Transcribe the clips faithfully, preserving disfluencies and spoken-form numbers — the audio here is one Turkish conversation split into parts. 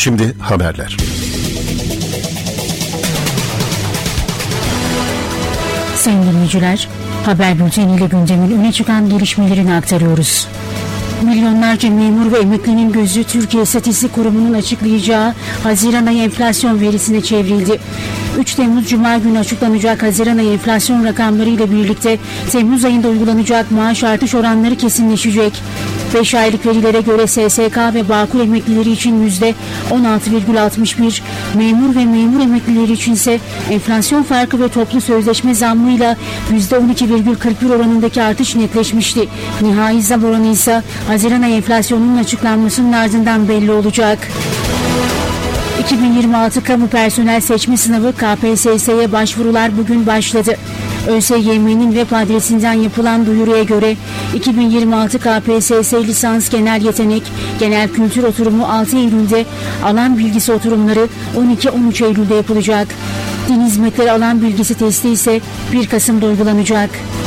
Şimdi haberler. Sayın dinleyiciler, haber bülteniyle gündemin öne çıkan gelişmelerini aktarıyoruz. Milyonlarca memur ve emeklinin gözü Türkiye İstatistik Kurumu'nun açıklayacağı Haziran ayı enflasyon verisine çevrildi. üç Temmuz Cuma günü açıklanacak Haziran ayı enflasyon rakamları ile birlikte Temmuz ayında uygulanacak maaş artış oranları kesinleşecek. beş aylık verilere göre S S K ve Bağkur emeklileri için yüzde on altı virgül altmış bir, memur ve memur emeklileri için ise enflasyon farkı ve toplu sözleşme zammıyla yüzde on iki virgül kırk bir oranındaki artış netleşmişti. Nihai zam oranı ise Haziran ayı enflasyonunun açıklanmasının ardından belli olacak. iki bin yirmi altı Kamu Personel Seçme Sınavı K P S S'ye başvurular bugün başladı. ÖSYM'nin web adresinden yapılan duyuruya göre iki bin yirmi altı K P S S lisans genel yetenek, genel kültür oturumu altı Eylül'de, alan bilgisi oturumları on iki on üç Eylül'de yapılacak. Din hizmetleri alan bilgisi testi ise bir Kasım'da uygulanacak.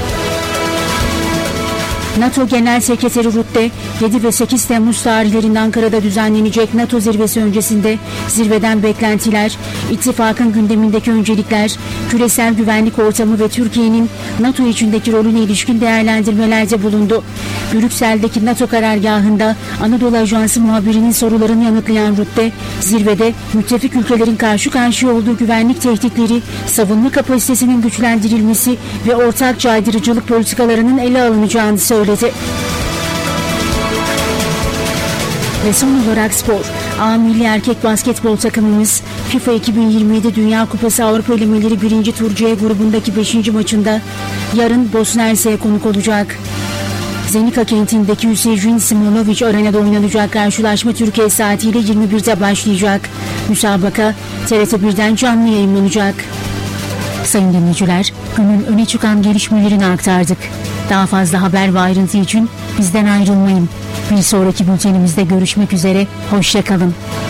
NATO Genel Sekreteri Rutte, yedi ve sekiz Temmuz tarihlerinde Ankara'da düzenlenecek NATO zirvesi öncesinde zirveden beklentiler, ittifakın gündemindeki öncelikler, küresel güvenlik ortamı ve Türkiye'nin NATO içindeki rolüne ilişkin değerlendirmelerde bulundu. Brüksel'deki NATO karargahında Anadolu Ajansı muhabirinin sorularını yanıtlayan Rutte, zirvede müttefik ülkelerin karşı karşıya olduğu güvenlik tehditleri, savunma kapasitesinin güçlendirilmesi ve ortak caydırıcılık politikalarının ele alınacağını söyledi. Ve son olarak spor. A Milli Erkek Basketbol takımımız FIFA iki bin yirmi yedi Dünya Kupası Avrupa elemeleri birinci tur C grubundaki beşinci maçında yarın Bosna Hersek'e konuk olacak. Zenica kentindeki Hüseyin Simonovic Arena'da oynanacak karşılaşma Türkiye saatiyle yirmi birde başlayacak. Müsabaka T R T birden canlı yayınlanacak. Sayın dinleyiciler, günün öne çıkan gelişmelerini aktardık. Daha fazla haber ve ayrıntı için bizden ayrılmayın. Bir sonraki bültenimizde görüşmek üzere, hoşça kalın.